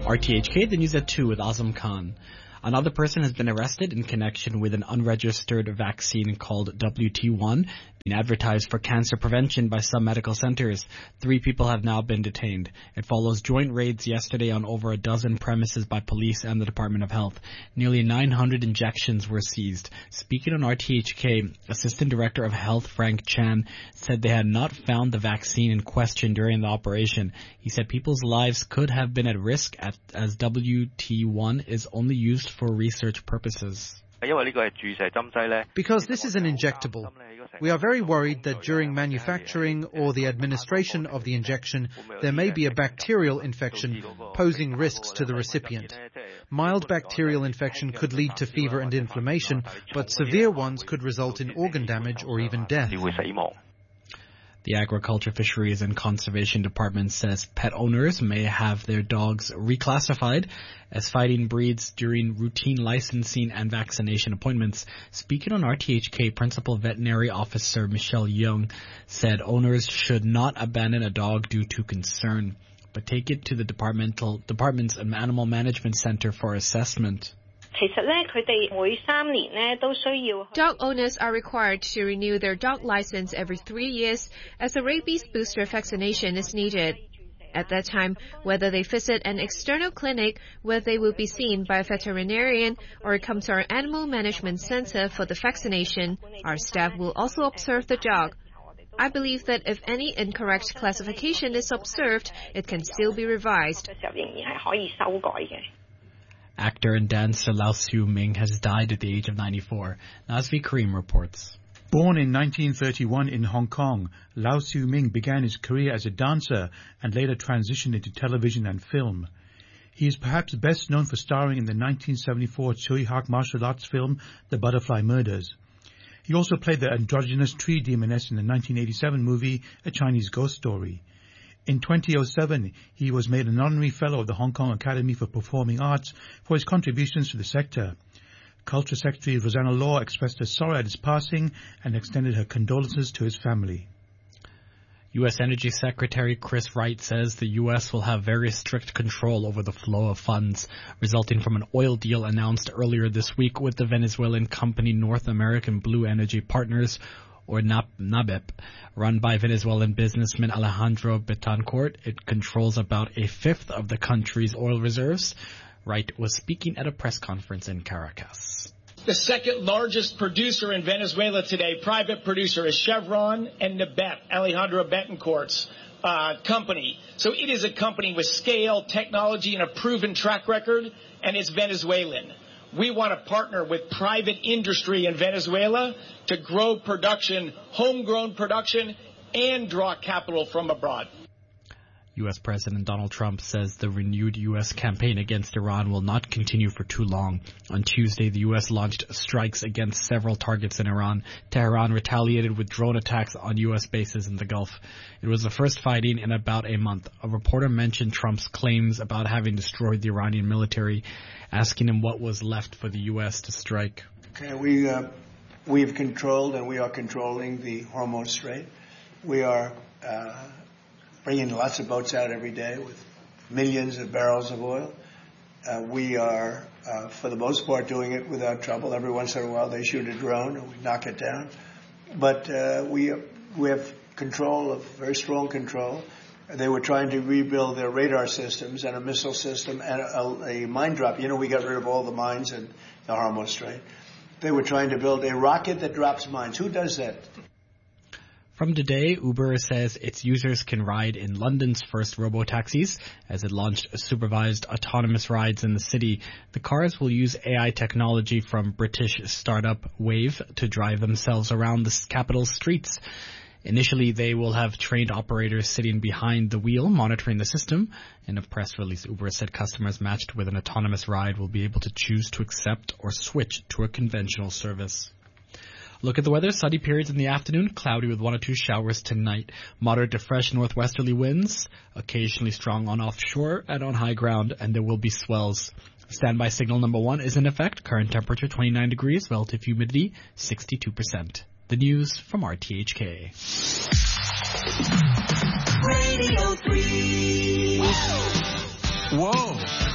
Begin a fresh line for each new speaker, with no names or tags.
RTHK, the news at 2 with Azam Khan. Another person has been arrested in connection with an unregistered vaccine called WT1 being advertised for cancer prevention by some medical centers. 3 people have now been detained. It follows joint raids yesterday on over a dozen premises by police and the Department of Health. Nearly 900 injections were seized. Speaking on RTHK, Assistant Director of Health Frank Chan said they had not found the vaccine in question during the operation. He said people's lives could have been at risk as WT1 is only used for research purposes.
Because this is an injectable, we are very worried that during manufacturing or the administration of the injection, there may be a bacterial infection posing risks to the recipient. Mild bacterial infection could lead to fever and inflammation, but severe ones could result in organ damage or even death.
The Agriculture, Fisheries and Conservation Department says pet owners may have their dogs reclassified as fighting breeds during routine licensing and vaccination appointments. Speaking on RTHK, Principal Veterinary Officer Michelle Young said owners should not abandon a dog due to concern, but take it to the department's Animal Management Center for assessment.
Dog owners are required to renew their dog license every 3 years as a rabies booster vaccination is needed. At that time, whether they visit an external clinic where they will be seen by a veterinarian or come to our Animal Management Center for the vaccination, our staff will also observe the dog. I believe that if any incorrect classification is observed, it can still be revised.
Actor and dancer Lau Siu Ming has died at the age of 94. Nazvi Karim reports.
Born in 1931 in Hong Kong, Lau Siu Ming began his career as a dancer and later transitioned into television and film. He is perhaps best known for starring in the 1974 Tsui Hark martial arts film The Butterfly Murders. He also played the androgynous tree demoness in the 1987 movie A Chinese Ghost Story. In 2007, he was made an honorary fellow of the Hong Kong Academy for Performing Arts for his contributions to the sector. Culture Secretary Rosanna Law expressed her sorrow at his passing and extended her condolences to his family.
U.S. Energy Secretary Chris Wright says the U.S. will have very strict control over the flow of funds resulting from an oil deal announced earlier this week with the Venezuelan company North American Blue Energy Partners, or NABEP, run by Venezuelan businessman Alejandro Betancourt. It controls about a fifth of the country's oil reserves. Wright was speaking at a press conference in Caracas.
The second largest producer in Venezuela today, private producer, is Chevron and NABEP, Alejandro Betancourt's company. So it is a company with scale, technology, and a proven track record, and it's Venezuelan. We want to partner with private industry in Venezuela to grow production, homegrown production, and draw capital from abroad.
U.S. President Donald Trump says the renewed U.S. campaign against Iran will not continue for too long. On Tuesday, the U.S. launched strikes against several targets in Iran. Tehran retaliated with drone attacks on U.S. bases in the Gulf. It was the first fighting in about a month. A reporter mentioned Trump's claims about having destroyed the Iranian military, asking him what was left for the U.S. to strike.
Okay, we've controlled and we are controlling the Hormuz Strait. We are bringing lots of boats out every day with millions of barrels of oil. We are, for the most part, doing it without trouble. Every once in a while they shoot a drone and we knock it down. But we have control, of very strong control. They were trying to rebuild their radar systems and a missile system and a mine drop. You know, we got rid of all the mines in the Hormuz Strait. They were trying to build a rocket that drops mines. Who does that?
From today, Uber says its users can ride in London's first robo-taxis as it launched supervised autonomous rides in the city. The cars will use AI technology from British startup Wave to drive themselves around the capital's streets. Initially, they will have trained operators sitting behind the wheel monitoring the system. In a press release, Uber said customers matched with an autonomous ride will be able to choose to accept or switch to a conventional service. Look at the weather. Sunny periods in the afternoon, cloudy with 1 or 2 showers tonight. Moderate to fresh northwesterly winds, occasionally strong on offshore and on high ground, and there will be swells. Standby signal number 1 is in effect. Current temperature 29 degrees, relative humidity 62%. The news from RTHK.
Radio 3.
Whoa!